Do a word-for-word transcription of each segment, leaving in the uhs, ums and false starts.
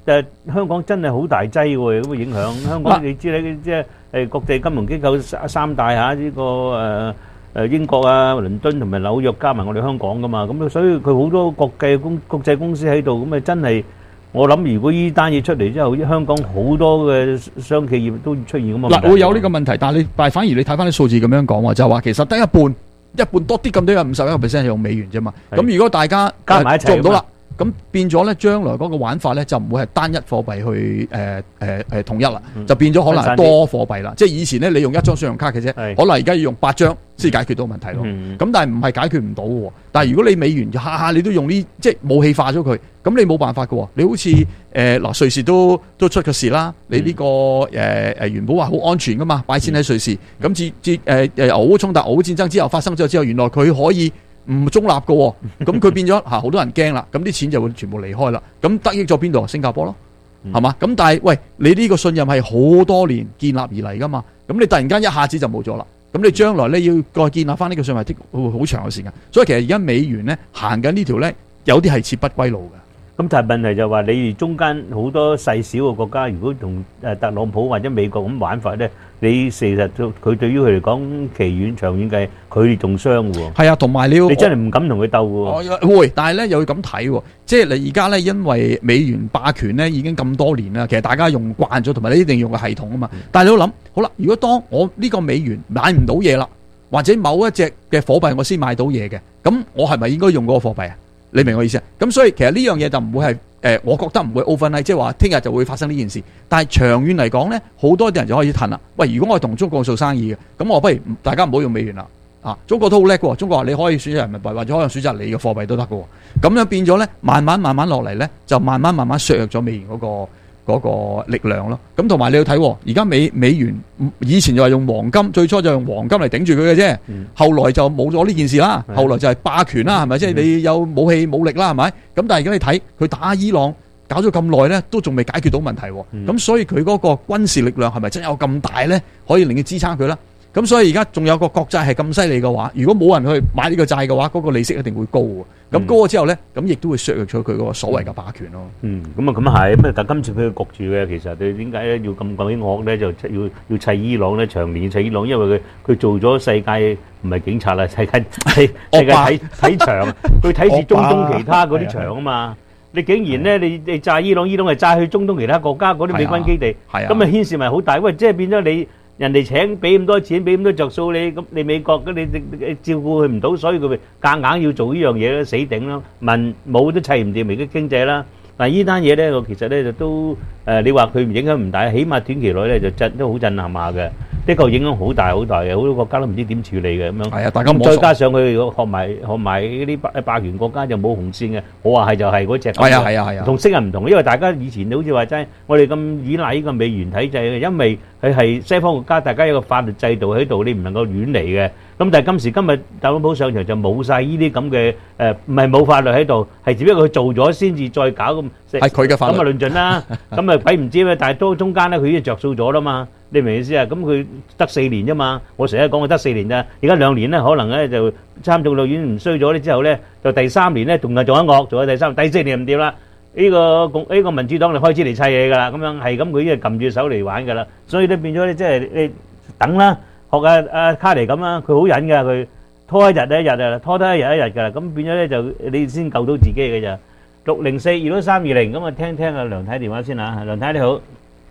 誒香港真係好大劑喎，咁嘅影響。香港你知咧，即係誒國際金融機構三三大嚇呢個誒誒英國啊、倫敦同埋紐約加埋我哋香港噶嘛，咁所以佢好多國際公國際公司喺度，咁啊真係我諗，如果呢單嘢出嚟之後，香港好多嘅商企業都出現咁嘅問題。 嗱，會有呢個問題，但係你但係反而你睇翻啲數字咁樣講喎，就係話其實得一半一半多啲咁多有五十一個 percent 係用美元啫嘛。咁如果大家加埋一齊做唔到啦。咁變咗咧，將來嗰個玩法咧就唔會係單一貨幣去誒誒誒統一啦，嗯、就變咗可能係多貨幣啦。即係以前咧，你用一張信用卡嘅啫，可能而家要用八張先解決到問題咯。咁、嗯、但係唔係解決唔到嘅喎。但係如果你美元下下你都用呢，即係武器化咗佢，咁你冇辦法嘅喎。你好似誒嗱瑞士都都出個事啦。你呢、呢個誒誒、呃、原本話好安全噶嘛，擺錢喺瑞士，咁至至誒誒俄烏衝突、俄烏戰爭之後發生咗之後，原來佢可以唔中立嘅喎，咁佢變咗嚇好多人驚啦，咁啲錢就會全部離開啦。咁得益咗邊度？新加坡咯，係嘛？咁但係喂，你呢個信任係好多年建立而嚟噶嘛？咁你突然間一下子就冇咗啦，咁你將來咧要再建立翻呢個信任，會好長嘅時間。所以其實而家美元咧行緊呢條咧，有啲係切不歸路嘅。 咁但係問題就係話，你哋中間好多細小嘅國家，如果同誒特朗普或者美國咁玩法咧，你事實佢對於佢嚟講，期遠長遠計，佢哋仲傷喎。 係啊，同埋你要你真係唔敢同佢鬥喎。 會，但係咧又要咁睇喎，即係你而家咧，因為美元霸權咧已經咁多年啦，其實大家用慣咗，同埋你一定要用個系統啊嘛。但係你要諗，好啦，如果當我呢個美元買唔到嘢啦，或者某一隻嘅貨幣我先買到嘢嘅，咁我係咪應該用嗰個貨幣啊？你明我意思啊？咁所以其實呢樣嘢就唔會係誒、呃，我覺得唔會 overnight，即係話聽日就會發生呢件事。但係長遠嚟講咧，好多啲人就開始褪啦。喂，如果我係同中國做生意嘅，咁我不如大家唔好用美元啦。啊，中國都好叻喎，中國話你可以選擇人民幣，或者可以選擇你嘅貨幣都得嘅。咁樣變咗咧，慢慢慢慢落嚟咧，就慢慢慢慢削弱咗美元嗰、嗰個。嗰個力量咯，咁同埋你要睇，而家美美元以前就係用黃金，最初就用黃金嚟頂住佢嘅啫，嗯、後來就冇咗呢件事啦，後來就係霸權啦，係咪？即係、嗯、你有武器武力啦，係咪？咁但係而家你睇佢打伊朗搞咗咁耐咧，都仲未解決到問題，咁、嗯、所以佢嗰個軍事力量係咪真有咁大咧？可以令佢支撐佢啦？咁所以而家仲有個國債係咁犀利嘅話，如果冇人去買呢個債嘅話，嗰、那個利息一定會高嘅。咁高咗之後咧，咁亦都會削弱咗佢嗰個所謂嘅霸權咯。 嗯，咁啊咁係，咁啊但今次佢焗住嘅，其實你點解咧要咁鬼惡咧？就要要砌伊朗咧，長年砌伊朗，因為佢佢做咗世界唔係警察啦，世界世世界睇睇場，佢睇住中東其他嗰啲場啊嘛。你竟然咧，你你炸伊朗，伊朗係炸去中東其他國家嗰啲美軍基地，咁啊牽涉咪好大？喂，即係變咗你。人哋請俾咁多錢，俾咁多着數你，咁你美國咁你你照顧佢唔到，所以佢咪夾硬要做呢樣嘢咧，死頂咯。民冇都砌唔掂，而家經濟啦。但係呢單嘢咧，我其實咧就都誒，你話佢唔影響唔大，起碼短期內咧就震都好震撼下嘅。的確影響好大好大嘅，好多國家都唔知點處理嘅咁樣。 係啊，大家再加上佢學埋學埋嗰啲霸霸權國家就冇紅線嘅，我話係就係嗰隻。 係啊係啊係啊， 同昔日唔同，因為大家以前好似話齋，我哋咁依賴呢個美元體制嘅，因為佢係西方國家，大家有個法律制度喺度，你唔能夠亂嚟嘅。咁但係今時今日特朗普上場就冇曬呢啲咁嘅誒，唔係冇法律喺度，係只不過佢做咗先至再搞咁。 係佢嘅法律。 咁啊論盡啦，咁啊鬼唔知咩？但係都中間咧，佢已經著數咗啦嘛。你明唔明意思啊？咁佢得四年啫嘛，我成日講佢得四年咋，而家兩年咧，可能咧就參眾兩院唔衰咗咧之後咧，就第三年咧仲係做緊惡，做咗第三，第四年唔掂啦。呢個共呢個民主黨就開始嚟砌嘢㗎啦，咁樣係咁，佢已經撳住手嚟玩㗎啦。所以咧變咗咧，即係你等啦，學阿阿卡尼咁啦，佢好忍㗎，佢拖一日一日啊，拖得一日一日㗎啦。咁變咗咧就你先救到自己嘅咋。六零四二六三二零咁啊，聽聽阿梁太電話先嚇，梁太你好。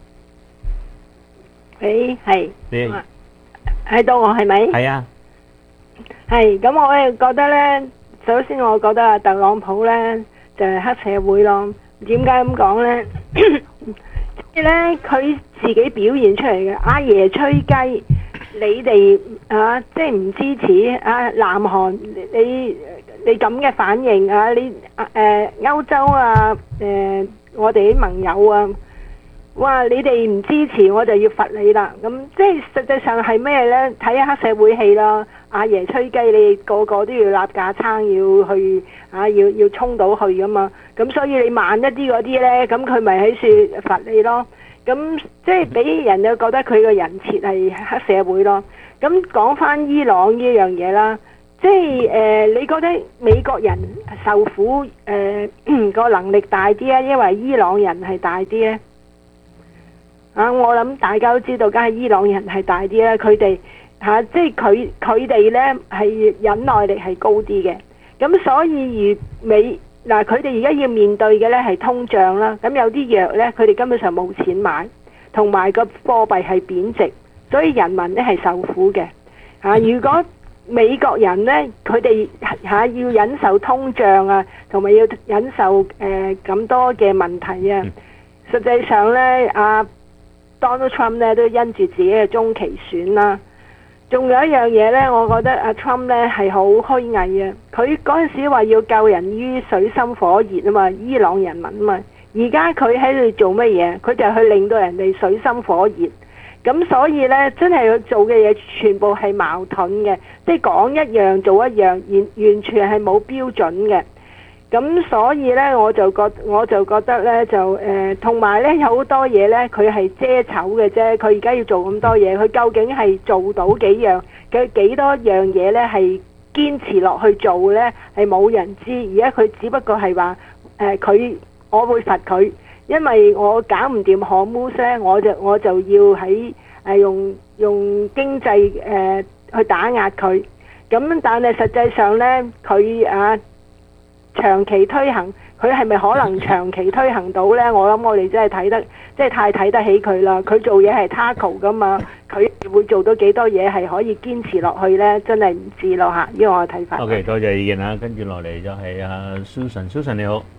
誒係， 你喺度我係咪？ 係啊， 係咁我咧覺得咧，首先我覺得啊，特朗普咧就係黑社會咯。點解咁講咧？即係咧佢自己表現出嚟嘅，阿爺吹雞，你哋啊即係唔支持啊南韓，你你咁嘅反應啊，你誒歐洲啊誒我哋啲盟友啊。哇！你哋唔支持我就要罰你啦，咁即係實際上係咩呢？睇下黑社會戲啦，阿爺吹雞，你個個都要立架撐，要去啊，要要衝到去噶嘛，咁所以你慢一啲嗰啲呢，咁佢咪喺處罰你咯，咁即係俾人就覺得佢個人設係黑社會咯。咁講翻伊朗呢樣嘢啦， 即係誒、呃，你覺得美國人受苦誒個、呃、能力大啲啊，因為伊朗人係大啲咧？啊，我諗大家都知道，梗係伊朗人係大啲啦。佢哋嚇，即係佢佢哋咧係忍耐力係高啲嘅。咁所以而美嗱，佢哋而家要面對嘅咧係通脹啦。咁有啲藥咧，佢哋根本上冇錢買，同埋個貨幣係貶值，所以人民咧係受苦嘅。嚇、啊，如果美國人咧，佢哋嚇要忍受通脹啊，同埋要忍受誒咁、呃、多嘅問題啊。實際上咧，阿、啊、Donald Trump 咧都因住自己嘅中期選啦。仲有一樣嘢咧，我覺得阿 Trump 咧係好虛偽啊！佢嗰陣時話要救人於水深火熱啊嘛，伊朗人民啊嘛。而家佢喺度做乜嘢？佢就去令到人哋水深火熱。咁所以咧，真係佢做嘅嘢全部係矛盾嘅，即係講一樣做一樣，完完全係冇標準嘅。咁所以咧，我就覺我就覺得咧，就誒，同埋咧有好多嘢咧，佢係遮醜嘅啫。佢而家要做咁多嘢，佢究竟係做到幾樣？佢幾多樣嘢咧係堅持落去做咧？係冇人知。而家佢只不過係話誒，佢、呃、我會罰佢。因為我搞唔掂航母咧，我就我就要喺誒、呃、用用經濟誒、呃、去打壓佢。咁但係實際上咧，佢啊長期推行，佢係咪可能長期推行到咧？我諗我哋真係睇得，即係太睇得起佢啦。佢做嘢係 tackle 噶嘛，佢會做到幾多嘢係可以堅持落去咧？真係唔知咯嚇，呢個我嘅睇法。 OK，多謝意見啊！跟住落嚟就係阿 Susan，Susan 你好。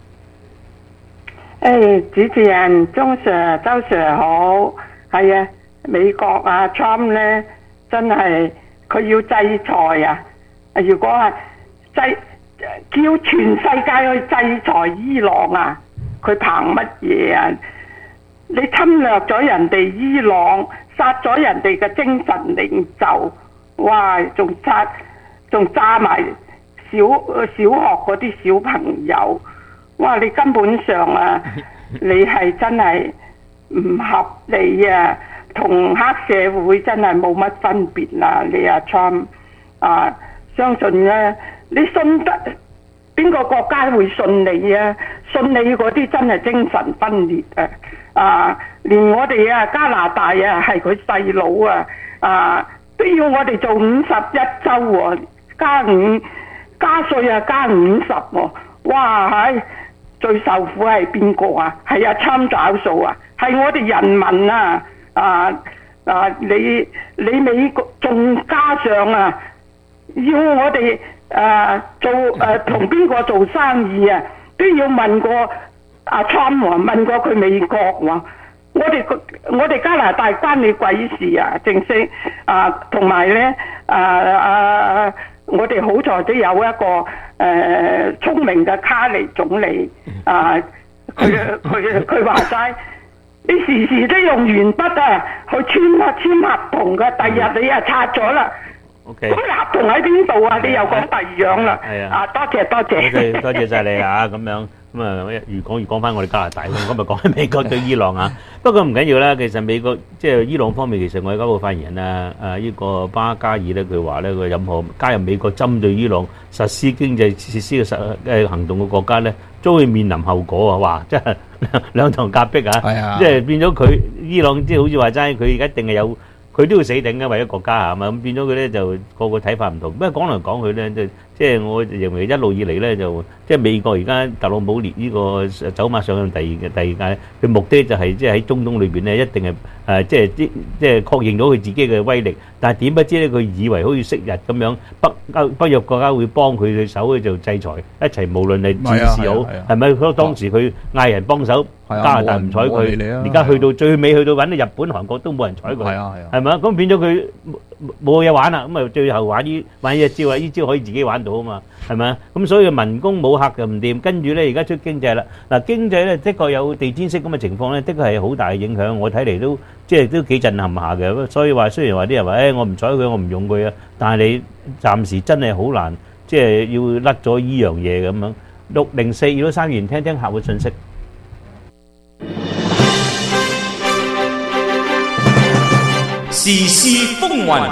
誒，主持人鍾 Sir、周 Sir 好，係啊，美國啊 Trump 咧真係佢要制裁啊！如果係制叫全世界去制裁伊朗啊，佢憑乜嘢啊？你侵略咗人哋伊朗，殺咗人哋嘅精神領袖，哇！仲殺仲炸埋小小學嗰啲小朋友。哇！你根本上啊，你係真係唔合理啊，同黑社會真係冇乜分別啦！你阿 Trump 啊，相信咧，你信得邊個國家會信你啊？信你嗰啲真係精神分裂啊！啊，連我哋啊加拿大啊係佢細佬啊啊都要我哋做五十一周喎，加五加稅啊加五十喎，哇係！最受苦係邊個啊？係阿參找數啊！係我哋人民啊！啊啊！你你美國仲加上啊，要我哋啊做誒同邊個做生意啊，都要問過阿參喎，問過佢美國喎。我哋我哋加拿大關你鬼事啊！正式啊，同埋咧啊啊！我哋好在都有一個誒、呃、聰明嘅卡尼總理啊！佢佢佢話齋，你時時都用鉛筆啊去簽啊簽合同嘅，第日你啊拆咗啦。OK。咁合同喺邊度啊？你又講第二樣啦。係啊。啊，多謝多謝。 多謝多謝曬你啊！咁樣咁啊，越講越講翻我哋加拿大，今日講緊美國對伊朗啊。不過唔緊要啦，其實美國即係伊朗方面，其實我哋交部發言人啊，啊呢個巴加爾咧，佢話咧，佢任何加入美國針對伊朗實施經濟設施嘅實嘅行動嘅國家咧，都會面臨後果啊！哇，即係兩頭夾擊啊！ 係啊， 即係變咗佢伊朗，即係好似話齋，佢一定係有。佢都要死頂嘅，為咗國家係嘛，咁變咗佢咧就個個睇法唔同。不過講嚟講去咧，即係即係我認為一路以嚟咧就即係美國而家特朗普列呢個走馬上任第二嘅第二屆，佢目的就係即係喺中東裏邊咧一定係誒即係即即係確認到佢自己嘅威力。但係點不知咧，佢以為好似昔日咁樣北歐北約國家會幫佢嘅手去做制裁，一齊無論係戰事好係咪？嗰當時佢嗌人幫手。加拿大唔睬佢，而家去到最尾去到揾到日本、韓國都冇人睬佢，係啊係啊，係咪啊？咁變咗佢冇嘢玩啦，咁啊最後玩呢玩呢一招啊，呢招可以自己玩到啊嘛，係咪啊？咁所以民工冇客就唔掂，跟住咧而家出經濟啦，嗱經濟咧的確有地毯式咁嘅情況咧，的確係好大嘅影響，我睇嚟都即係都幾震撼下嘅。所以話雖然話啲人話誒我唔睬佢，我唔用佢啊，但係你暫時真係好難，即係要甩咗依樣嘢咁樣。六零四二到三元，聽聽客戶信息。 時事風雲，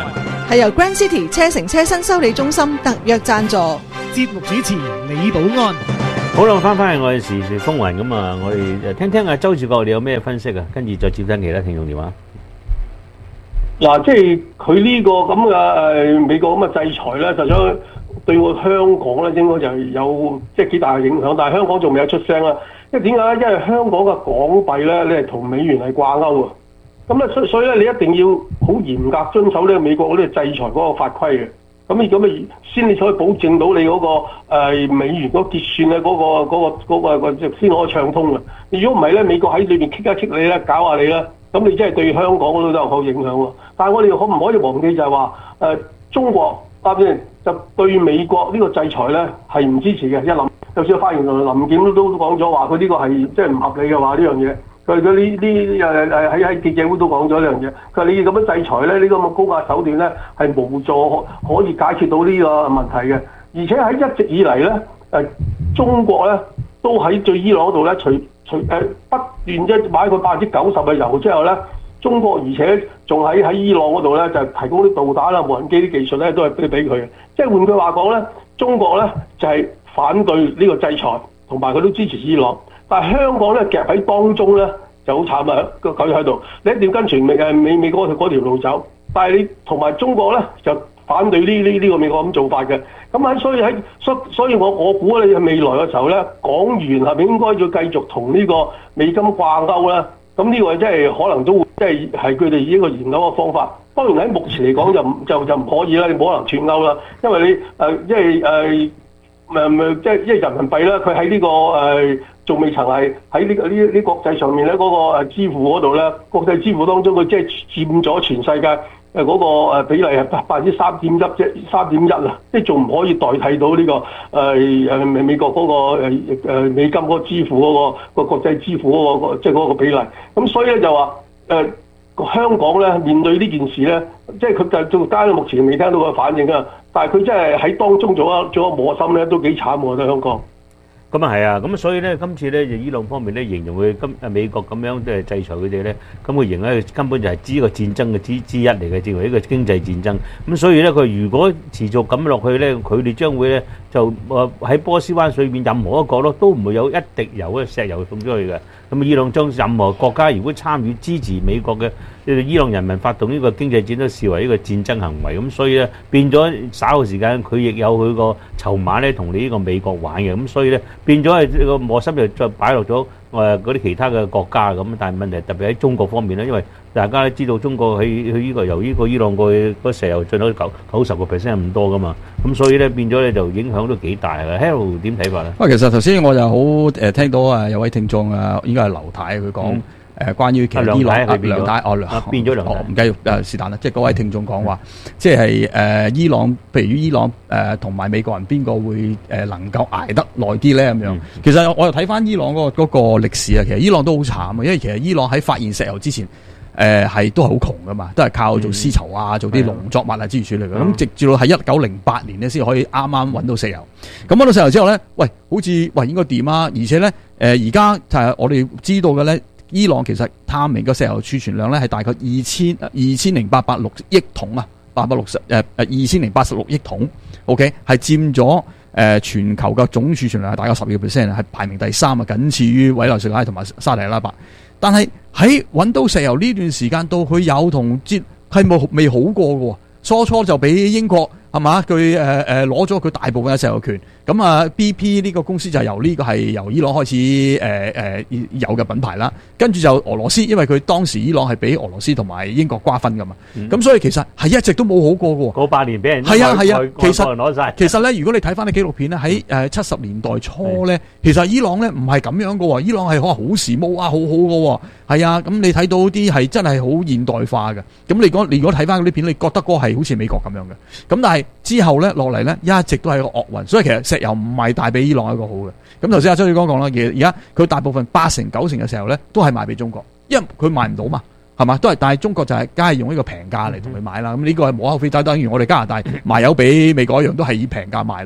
係由 Grand City 車城車身修理中心特約贊助。 節目主持李寶安。 好啦，翻返去我哋時事風雲咁啊，我哋誒聽聽阿周志國你有咩分析啊？跟住再接聽其他聽眾電話。 嗱，即係佢呢個咁嘅誒美國咁嘅制裁咧，實際對我香港咧應該就係有即係幾大嘅影響，但係香港仲未有出聲啦。因為點解咧？因為香港嘅港幣咧，你係同美元係掛鈎啊。咁咧，所所以咧，你一定要好嚴格遵守呢個美國嗰啲制裁嗰個法規嘅。咁你咁咪先，你才可以保證到你嗰、那個、呃、美元嗰結算咧，嗰、那個嗰、那個嗰、那個先可以暢通嘅。如果唔係咧，美國喺裏邊棘一棘你咧，搞下你咧，咁你真係對香港嗰度都有好影響喎。但係我哋可唔可以忘記就係話誒中國啱先就對美國呢個制裁咧係唔支持嘅。一諗，就算發言人林健都都講咗話，佢呢個係即係唔合理嘅話呢樣嘢。佢佢呢啲誒誒喺喺記者會都講咗呢樣嘢。佢話你咁樣制裁咧，呢個咁嘅高壓手段咧係無助可可以解決到呢個問題嘅。而且喺一直以嚟咧誒，中國咧都喺對伊朗嗰度咧，除除誒不斷即係買佢百分之九十嘅油之後咧，中國而且仲喺喺伊朗嗰度咧就提供啲導彈啦、無人機啲技術咧都係俾俾佢嘅。即係換句話講咧，中國咧就係反對呢個制裁，同埋佢都支持伊朗。但係香港咧夾喺當中咧就好慘啊！個狗喺度，你一定要跟隨美誒美美國嗰條路走。但係你同埋中國咧就反對呢呢呢個美國咁做法嘅。咁喺所以喺所所以我我估你未來嘅時候咧，港元係咪應該要繼續同呢個美金掛鈎咧？咁呢個真係可能都會即係係佢哋一個研究嘅方法。當然喺目前嚟講就就就唔可以啦，你冇可能脫鈎啦，因為你誒、呃、即係誒誒即係即係人民幣咧，佢喺呢個誒。仲未曾係喺呢個呢呢國際上面咧嗰個誒支付嗰度咧，國際支付當中佢即係佔咗全世界誒嗰個誒比例係百分之三點一啫，三點一啊，即係仲唔可以代替到呢個誒誒美美國嗰個誒誒美金嗰個支付嗰個個國際支付嗰個即係嗰個比例。咁所以咧就話誒香港咧面對呢件事咧，即係佢就做單目前未聽到個反應啊，但係佢真係喺當中做一做一磨心咧，都幾慘喎！我覺得香港。 咁啊係啊，咁所以咧，今次咧就伊朗方面咧形容佢今啊美國咁樣即係制裁佢哋咧，咁佢形容咧根本就係呢個戰爭嘅之之一嚟嘅，認為呢個經濟戰爭。咁所以咧，佢如果持續咁落去咧，佢哋將會咧就誒喺波斯灣水面任何一個角落都唔會有一滴油嘅石油送出去嘅。咁伊朗將任何國家如果參與支持美國嘅伊朗人民發動呢個經濟戰，都視為一個戰爭行為。咁所以咧變咗稍後時間，佢亦有佢個籌碼咧同你呢個美國玩嘅。咁所以咧變咗係個磨心就再擺落咗誒嗰啲其他嘅國家咁。但係問題特別喺中國方面咧，因為大家都知道中國喺佢呢個由呢個伊朗過去嗰石油進口九九十個 percent 咁多噶嘛。咁所以咧變咗咧就影響都幾大嘅。Harold 點睇法咧？ 喂，其實頭先我就好誒聽到啊有位聽眾啊，應該係劉太佢講誒關於其實伊朗啊梁太哦梁變咗梁太唔緊要誒是但啦，即係嗰位聽眾講話，即係誒伊朗，譬如伊朗誒同埋美國人邊個會誒能夠捱得耐啲咧咁樣？其實我又睇翻伊朗嗰個嗰個歷史啊，其實伊朗都好慘啊，因為其實伊朗喺發現石油之前。誒係、呃、都係好窮噶嘛，都係靠做絲綢啊，做啲農作物啊諸如此類嘅。咁、嗯、直至到喺一九零八年咧，先可以啱啱揾到石油。咁揾到石油之後咧，喂，好似喂應該掂啊！而且咧，誒而家就係我哋知道嘅咧，伊朗其實探明個石油儲存量咧係大概二千二千零八百六億桶啊，八百六十誒誒二千零八十六億桶。OK， 係佔咗誒全球嘅總儲存量係大概十二個 percent， 係排名第三啊，僅次於委內瑞拉同埋沙特阿拉伯。但係喺揾到石油呢段時間到佢有同接係冇未好過嘅喎，初初就俾英國係嘛佢誒誒攞咗佢大部分嘅石油權，咁啊 B P 呢個公司就由呢個係由伊朗開始誒誒、呃呃、有嘅品牌啦，跟住就俄羅斯，因為佢當時伊朗係俾俄羅斯同埋英國瓜分㗎嘛，咁、嗯、所以其實係一直都冇好過嘅喎。 嗰八年俾人係啊係啊，其實攞晒。 其實咧，如果你睇翻啲紀錄片咧，喺誒七十年代初咧，其實伊朗咧唔係咁樣嘅喎，伊朗係可能好時髦啊，好好嘅喎。係啊，咁你睇到啲係真係好現代化嘅。咁你講，你如果睇翻嗰啲片，你覺得嗰個係好似美國咁樣嘅。咁但係之後咧落嚟咧，一直都係個惡運。所以其實石油唔係帶俾伊朗一個好嘅。咁頭先阿周宇剛講啦，其實而家佢大部分八成九成嘅石油咧，都係賣俾中國，因為佢賣唔到嘛，係嘛？都係，但係中國就係梗係用呢個平價嚟同佢買啦。咁呢個係無可厚非，就等於我哋加拿大賣油俾美國一樣，都係以平價賣咯。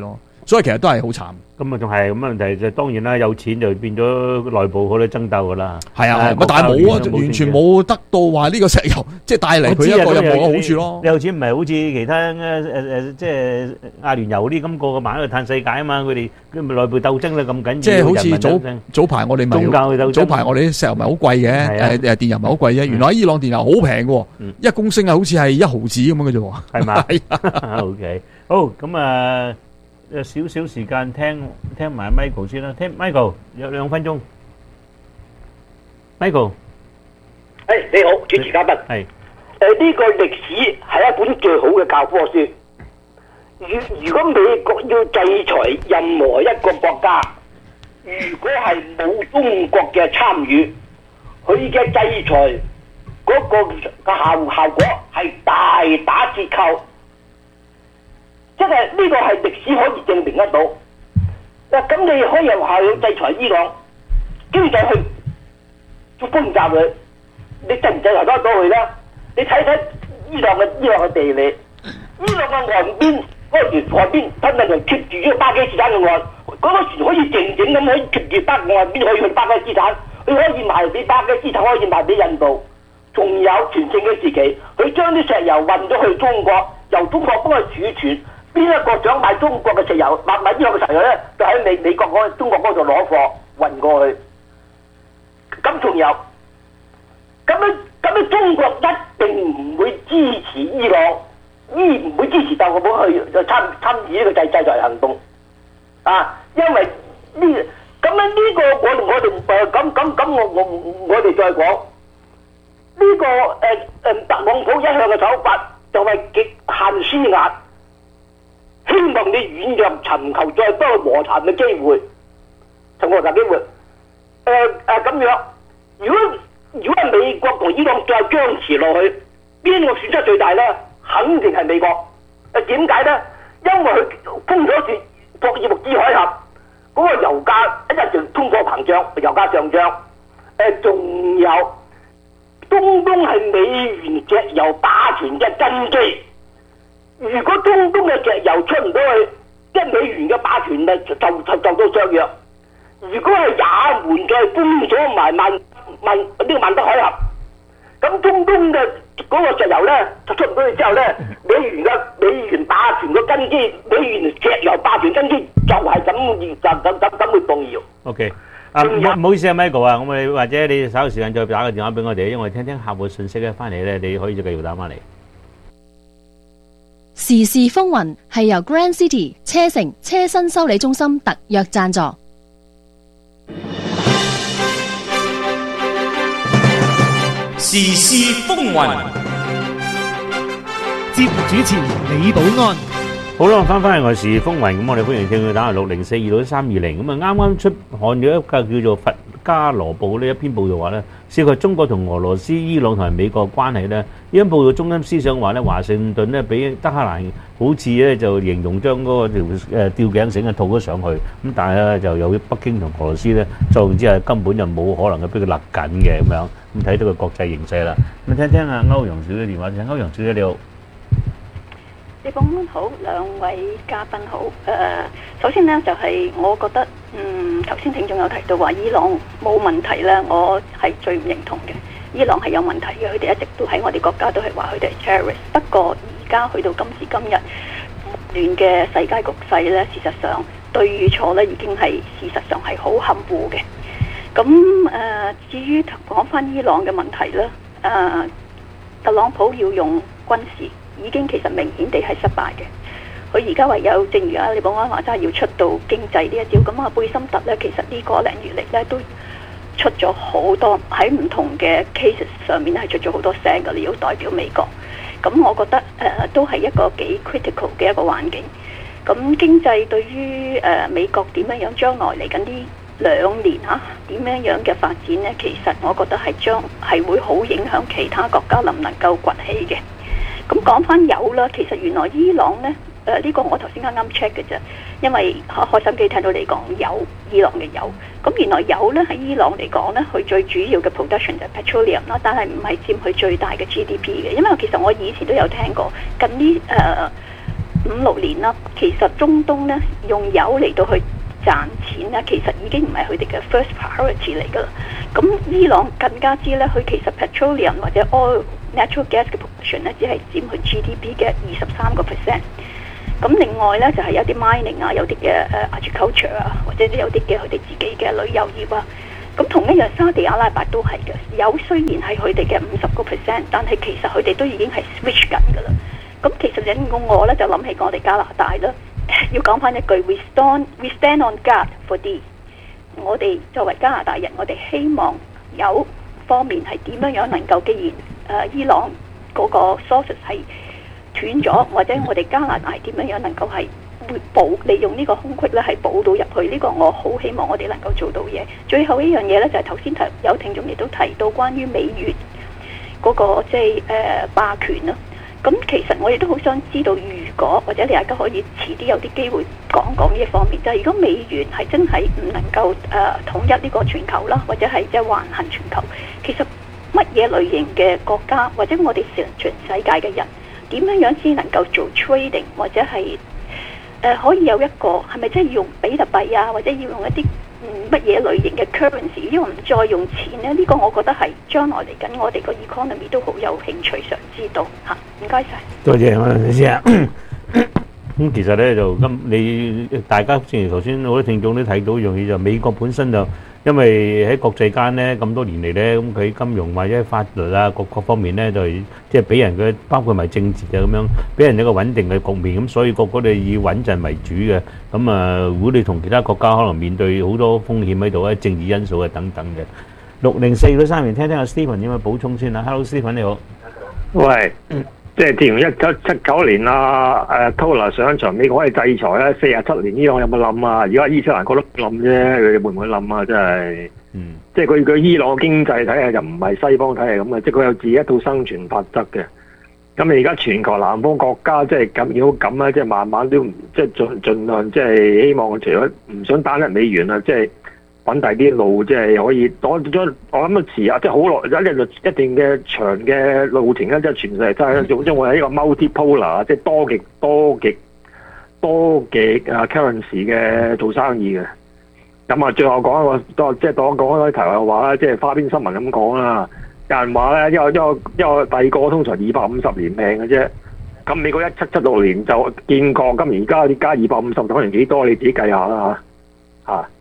所以其實都係好慘。 咁啊，仲係咁問題就當然啦，有錢就變咗內部好多爭鬥噶啦。 係啊，但係冇啊，完全冇得到話呢個石油即係帶嚟佢一個任何嘅好處咯。 你有錢唔係好似其他誒誒即係亞聯酋啲咁個個買去嘆世界啊嘛，佢哋佢咪內部鬥爭咧咁緊要。 即係好似早早排我哋咪宗教鬥爭， 早排我哋啲石油咪好貴嘅，誒誒電油咪好貴啫。原來喺伊朗電油好平嘅，一公升啊好似係一毫子咁樣嘅啫喎。 係嘛？係啊。OK，好咁啊。有少少時間聽聽埋 Michael 先啦，聽 Michael 有兩分鐘。Michael， 誒你好，主持嘉賓。係。誒呢個歷史係一本最好嘅教科書。如如果美國要制裁任何一個國家，如果係冇中國嘅參與，佢嘅制裁嗰個嘅效效果係大打折扣。即係呢個係歷史可以證明得到。嗱，咁你可以有效去制裁伊朗，經濟去轟炸佢，你制唔制裁得到佢咧？你睇睇伊朗嘅伊朗嘅地理，伊朗嘅岸邊嗰個船岸邊，吞吞就貼住咗巴基斯坦嘅岸，嗰、那個船可以靜靜咁可以貼住巴岸邊可以去巴基斯坦，佢可以賣俾巴基斯坦，可以賣俾印度。仲有全盛嘅時期，佢將啲石油運咗去中國，由中國幫佢儲存。邊一個想買中國嘅石油，買買伊朗嘅石油咧，就喺美美國嗰中國嗰度攞貨運過去。咁仲有，咁樣咁樣中國一定唔會支持伊朗，伊唔會支持特朗普去就參參與呢個制制裁行動。啊，因為呢咁樣呢個我我哋誒咁咁咁我我我哋再講呢個誒誒特朗普一向嘅手法就係極限施壓。希望你軟弱，尋求再多和談嘅機會，尋求和談機會。誒誒咁樣，如果如果係美國同伊朗再僵持落去，邊個損失最大咧？肯定係美國。誒點解咧？因為佢封咗住霍爾木茲海峽，嗰、那個油價一日就通貨膨脹，油價上漲。誒、呃、仲有中東係美元石油霸權嘅根基。如果中東嘅石油出唔到去，即係美元嘅霸權咪就就就到削弱。如果係也門再封咗埋曼曼呢個曼德海峽，咁中東嘅嗰個石油咧就出唔到去之後咧，美元嘅美元霸權嘅根基，美元石油霸權根基就係咁就咁咁咁會動搖。 OK， 啊唔好意思啊 Michael 啊，我哋或者你稍後時間再打個電話俾我哋，因為聽聽客戶信息咧，翻嚟咧你可以繼續打翻嚟。 時事風雲係由 Grand City 車城車身修理中心特約贊助。 時事風雲， 節目主持李寶安。 好啦，翻返嚟我時事風雲，咁我哋歡迎聽佢打嚟六零四二六三二零。咁啊，啱啱出刊咗一個叫做《佛家羅報》呢一篇報道話咧，涉及中國同俄羅斯、伊朗同埋美國關係咧。呢篇報道中心思想話咧，華盛頓咧俾德黑蘭好似咧就形容將嗰個條誒吊頸繩啊套咗上去，咁但係咧就有北京同俄羅斯咧，總之係根本就冇可能嘅俾佢勒緊嘅咁樣。咁睇到個國際形勢啦。咁聽聽阿歐陽小姐電話先，歐陽小姐你好。 李寶安好，兩位嘉賓好。誒、呃，首先呢，就係、是、我覺得，嗯，頭先聽眾有提到話伊朗冇問題咧，我係最唔認同嘅。伊朗係有問題嘅，佢哋一直都喺我哋國家都係話佢哋係 terrorist。不過而家去到今時今日，亂嘅世界局勢咧，事實上對與錯咧已經係事實上係好含糊嘅。咁誒、呃，至於講翻伊朗嘅問題咧，誒、呃，特朗普要用軍事。已經其實明顯地係失敗嘅，佢而家唯有正如阿李寶安話齋要出到經濟呢一招，咁啊貝森特咧其實呢個零月嚟咧都出咗好多喺唔同嘅 cases 上面係出咗好多聲嘅，你要代表美國，咁我覺得誒、呃、都係一個幾 critical 嘅一個環境。咁經濟對於誒、呃、美國點樣樣將來嚟緊呢兩年嚇點樣樣嘅發展呢？其實我覺得係將係會好影響其他國家能唔能夠崛起嘅。咁講翻油啦，其實原來伊朗呢，誒、呃、呢、這個我頭先啱啱 check 嘅啫，因為開心機聽到你講油，伊朗嘅油，咁原來油呢喺伊朗嚟講呢，佢最主要嘅 production 就係 petroleum 啦，但係唔係佔佢最大嘅 G D P 嘅，因為其實我以前都有聽過，近呢誒五六年啦，其實中東咧用油嚟到去賺錢咧，其實已經唔係佢哋嘅 first priority 嚟噶啦。咁伊朗更加知咧，佢其實 petroleum 或者 oil natural gas 嘅 proportion 咧，只係佔佢 G D P 嘅二十三個 percent。咁另外咧就係、是、有啲 mining 啊，有啲嘅誒 agriculture 啊，或者有啲嘅佢哋自己嘅旅遊業啊。咁同一樣，沙地阿拉伯都係嘅。油雖然係佢哋嘅五十個 percent，但係其實佢哋都已經係 switch 緊噶啦。咁其實引我我咧就諗起我哋加拿大啦，要講翻一句 we stand we stand on guard for this。我哋作為加拿大人，我哋希望有方面係點樣樣能夠，既然誒、呃、伊朗嗰個 sources 係斷咗，或者我哋加拿大點樣樣能夠係會補利用呢個空隙咧，係補到入去。呢、這個我好希望我哋能夠做到嘢。最後一樣嘢咧就係頭先提有聽眾亦都提到關於美元嗰、那個即係誒霸權啦。咁其實我亦都好想知道，如果或者你大家可以遲啲有啲機會講講呢一方面，就係、是、如果美元係真係唔能夠誒、呃、統一呢個全球啦，或者係即係橫行全球，其實乜嘢類型嘅國家或者我哋成全世界嘅人點樣樣先能夠做 trading， 或者係誒、呃、可以有一個係咪真係要用比特幣啊，或者要用一啲乜嘢類型嘅 currency， 因為唔再用錢咧，呢、這個我覺得係將來嚟緊我哋個 economy 都好有興趣想知道嚇。唔該晒， 多謝我哋先啊。咁其實咧就今你大家正如頭先好多聽眾都睇到一樣嘢，就美國本身就因為喺國際間咧咁多年嚟咧，咁佢金融或者法律啊各各方面咧就係即係俾人嘅，包括埋政治啊咁樣，俾人一個穩定嘅局面，咁所以個個都以穩陣為主嘅。咁啊，如果你同其他國家可能面對好多風險喺度咧，政治因素啊等等嘅。六零四嗰三年，聽聽阿 Stephen 點樣補充先啦。Hello Stephen 你好。 喂。即係自從一九七九年啊，誒 Tola 上場，美國可以制裁咧，四十七年伊朗有冇冧啊？而家伊斯蘭覺得冧啫，佢哋會唔會冧啊？真係，嗯，即係佢佢伊朗嘅經濟體系就唔係西方體系咁嘅，即係佢有自己一套生存法則嘅。咁你而家全球南方國家即係咁要咁啦，即係慢慢都即係盡盡量即係希望除咗唔想單一美元啊，即係揾第啲路，即係可以我咗我諗啊遲啊，即係好耐有一一定嘅長嘅路程咧，即係全世界真係總之我係一個 multipolar， 即係多極多極多極啊 currency 嘅做生意嘅。咁啊，最後講一個多即係當講一個題外話啦，即係花邊新聞咁講啦。有人話咧，因為因為因為第二個通常二百五十年命嘅啫。咁美國一七七六年就建國，咁而家你加二百五十，可能幾多？你自己計下啦嚇嚇。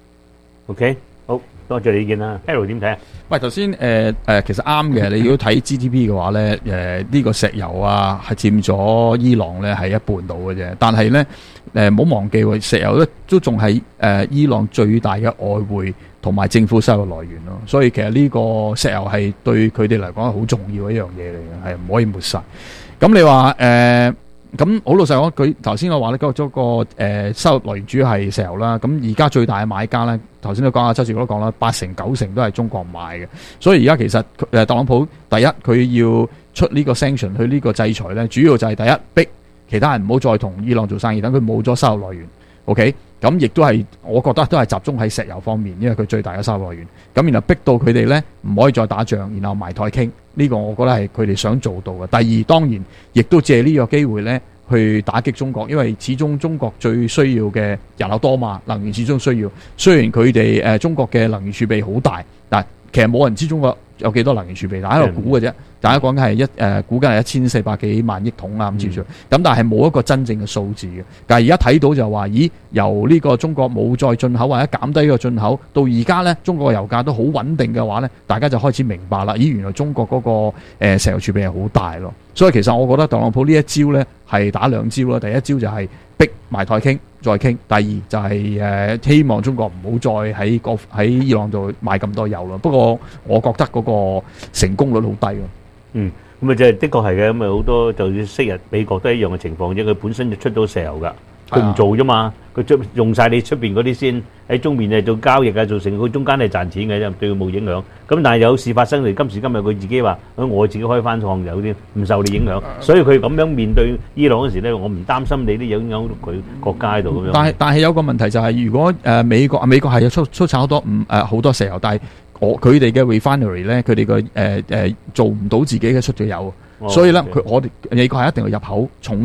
OK， 好多謝你意見啦。Harold 點睇啊？ 喂，頭先誒誒，其實啱嘅。你如果睇 G D P 嘅話咧，誒、呃、呢、這個石油啊係佔咗伊朗咧係一半到嘅啫。但係咧誒，唔好忘記喎，石油咧都仲係誒伊朗最大嘅外匯同埋政府收入來源咯。所以其實呢個石油係對佢哋嚟講係好重要嘅一樣嘢嚟嘅，係唔可以抹殺。咁你話誒？呃咁好老實講，佢頭先我話咧嗰個誒、呃、收入來源主要係石油啦。咁而家最大嘅買家咧，頭先都講阿周志國都講啦，八成九成都係中國買嘅。所以而家其實誒特朗普第一佢要出呢個 sanction 去呢個制裁咧，主要就係第一逼其他人唔好再同伊朗做生意，等佢冇咗收入來源。OK，咁亦都係我覺得都係集中喺石油方面，因為佢最大嘅收入來源。咁然後逼到佢哋咧唔可以再打仗，然後埋台傾。呢個我覺得係佢哋想做到嘅。第二當然亦都借呢個機會咧去打擊中國，因為始終中國最需要嘅人口多嘛，能源始終需要。雖然佢哋誒中國嘅能源儲備好大，但係其實冇人知中國有幾多能源儲備，大家喺度估嘅啫。大家講緊係一誒估緊係一千四百幾萬億桶啊咁之類，咁但係冇一個真正嘅數字嘅。但係而家睇到就話，咦由呢個中國冇再進口或者減低呢個進口，到而家咧中國嘅油價都好穩定嘅話咧，大家就開始明白啦。咦原來中國嗰個誒石油儲備係好大咯。所以其實我覺得特朗普呢一招咧係打兩招啦。第一招就係逼埋台傾再傾，第二就係誒希望中國唔好再喺個喺伊朗度買咁多油咯。不過我覺得嗰個成功率好低咯。 嗯，咁啊，即係的確係嘅，咁啊好多就算昔日美國都一樣嘅情況啫。佢本身就出到石油㗎，佢唔做啫嘛，佢出用曬你出邊嗰啲先喺中面誒做交易啊，做成佢中間係賺錢嘅啫，對佢冇影響。咁但係有事發生嚟，今時今日佢自己話，我自己開翻廠有啲唔受你影響，所以佢咁樣面對伊朗嗰時咧，我唔擔心你啲影響佢國家喺度咁樣。 但係但係有個問題就係，如果誒美國美國係有出出產好多唔誒好多石油，但係我佢哋嘅 refinery 咧，佢哋嘅誒誒做唔到自己嘅出咗油，所以咧佢我哋美國係一定要入口重油，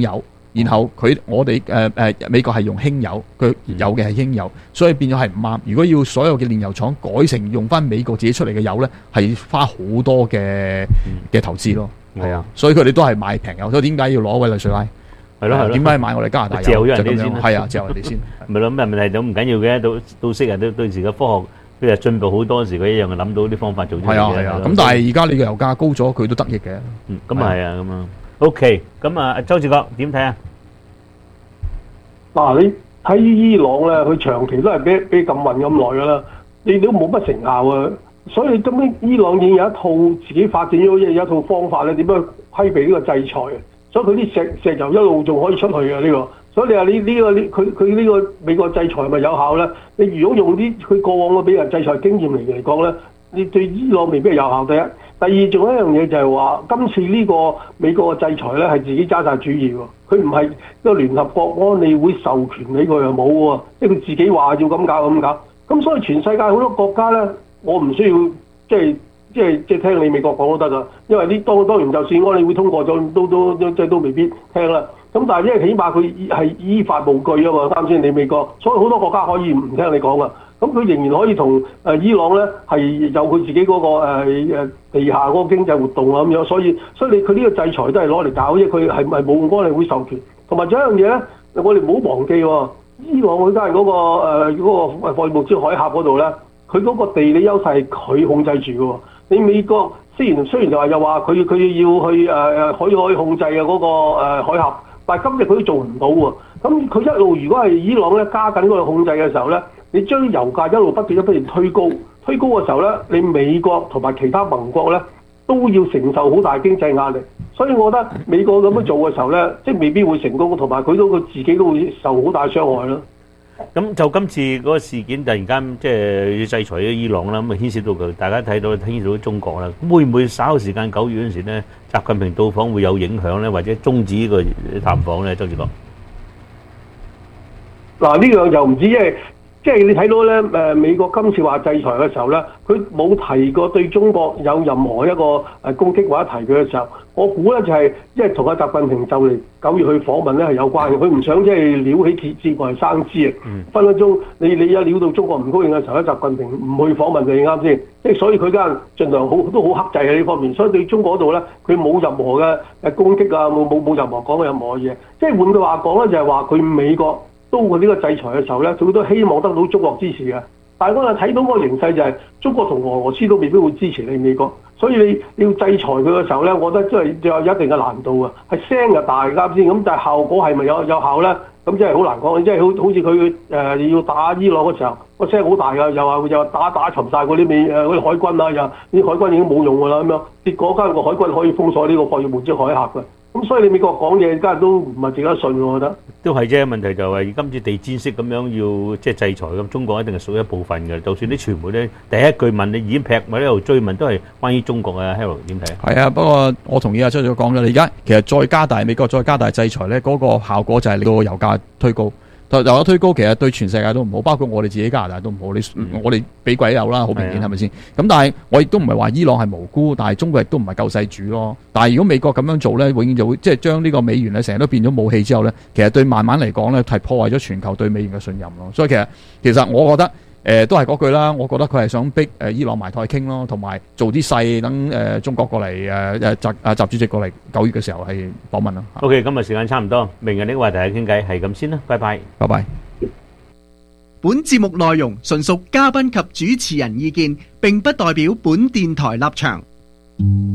然後佢我哋誒誒美國係用輕油，佢有嘅係輕油，所以變咗係唔啱。如果要所有嘅煉油廠改成用翻美國自己出嚟嘅油咧，係花好多嘅嘅投資咯。係啊，所以佢哋都係買平油。所以點解要攞委內瑞拉？係咯係咯，點解買我哋加拿大油？ 嚼咗人哋先， 係啊，嚼人哋先。 咪咯，咁問題都唔緊要嘅，到到昔日都對時嘅科學佢又進步好多時，佢一樣係諗到啲方法做出嚟嘅。 係啊係啊，咁但係而家你嘅油價高咗，佢都得益嘅。 嗯，咁啊係啊，咁啊 OK，咁啊周志國點睇啊？ 嗱，你睇伊朗咧，佢長期都係俾俾禁運咁耐噶啦，你都冇乜成效啊。所以根本伊朗已經有一套自己發展咗有一套方法咧，點樣規避呢個制裁啊？所以佢啲石石油一路仲可以出去嘅呢個。所以你話呢呢個呢佢佢呢個美國制裁係咪有效咧？你如果用啲佢過往嘅俾人制裁經驗嚟嚟講咧，你對伊朗未必係有效。第一，第二仲有一樣嘢就係話，今次呢個美國嘅制裁咧係自己揸晒主意喎，佢唔係個聯合國安理會授權你，佢又冇喎，即係佢自己話要咁搞咁搞。咁所以全世界好多國家咧，我唔需要即係即係即係聽你美國講都得噶，因為呢當當然就算安理會通過咗，都都即係都未必聽啦。咁但係因為起碼佢係依法無據啊嘛，啱先你美國，所以好多國家可以唔聽你講噶。咁佢仍然可以同誒伊朗咧係有佢自己嗰、那個誒、呃、地下嗰個經濟活動啊咁樣，所以所以你佢呢個制裁都係攞嚟搞，因為佢係係冇安理會授權。同埋仲有一樣嘢咧，我哋唔好忘記喎、哦，伊朗佢都係嗰個誒嗰、呃那個霍爾木茲海峽嗰度咧，佢嗰個地理優勢係佢控制住嘅喎。你美國雖然雖然就話又話佢佢要去誒誒可以可以控制嘅嗰、那個、呃、海峽，但係今日佢都做唔到喎。咁佢一路如果係伊朗咧加緊嗰個控制嘅時候咧，你將油價一路不斷不斷推高，推高嘅時候咧，你美國同埋其他盟國咧都要承受好大經濟壓力。所以我覺得美國咁樣做嘅時候咧，即係未必會成功，同埋佢都佢自己都會受好大傷害咯。 咁就今次嗰個事件突然間即係要制裁咗伊朗啦，咁啊牽涉到佢，大家睇到牽涉到中國啦。咁會唔會稍後時間九月嗰陣時咧，習近平到訪會有影響咧，或者終止呢個探訪咧？周志國， 嗱呢樣就唔知，因為即係你睇到咧誒美國今次話制裁嘅時候咧，佢冇提過對中國有任何一個誒攻擊或者提佢嘅時候，我估咧就係因為同阿習近平就嚟九月去訪問咧係有關嘅，佢唔想即係撩起鐵節外生枝啊！嗯、分分鐘你你一撩到中國唔高興嘅時候咧，習近平唔去訪問就啱先，即係所以佢梗係盡量好都好克制喺呢方面，所以對中國嗰度咧佢冇任何嘅誒攻擊啊，冇冇冇任何講嘅任何嘢，即係換句話講咧就係話佢美國都過呢個制裁嘅時候咧，佢都希望得到中國支持嘅。但係我哋睇到嗰個形勢就係中國同俄羅斯都未必會支持你美國，所以你要制裁佢嘅時候咧，我覺得真係有一定嘅難度啊。係聲就大啱先，咁但係效果係咪有有效咧？咁真係好難講。即係好好似佢誒要打伊朗嘅時候，個聲好大㗎，又話又打打沉晒嗰啲美誒嗰啲海軍啊，又啲海軍已經冇用㗎啦咁樣。結果間個海軍可以封鎖呢個霍爾木茲海峽㗎。咁所以你美國講嘢，家人都唔係值得信，我覺得都係啫。問題就係今次地氈式咁樣要即係制裁咁，中國一定係屬於一部分嘅。就算啲傳媒咧第一句問你已經劈埋喺度追問，都係關於中國嘅。Harold 點睇啊？ 係啊，不過我同意阿周總講嘅，你而家其實再加大美國再加大制裁咧，嗰、那個效果就係你個油價推高。油價推高其實對全世界都唔好，包括我哋自己加拿大都唔好。你、嗯、我哋俾鬼油啦，好明顯係咪先？咁但係我亦都唔係話伊朗係無辜，但係中國亦都唔係救世主咯。但係如果美國咁樣做咧，永遠就會即係將呢個美元咧成日都變咗武器之後咧，其實對慢慢嚟講咧係破壞咗全球對美元嘅信任咯。所以其實其實我覺得誒、呃、都係嗰句啦，我覺得佢係想逼誒伊朗埋台傾咯，同埋做啲勢等誒中國過嚟誒誒習啊習主席過嚟九月嘅時候係訪問啦。 OK， 今日時間差唔多，明日呢個話題係傾偈係咁先啦，拜拜， 拜拜。 本節目內容純屬嘉賓及主持人意見，並不代表本電台立場。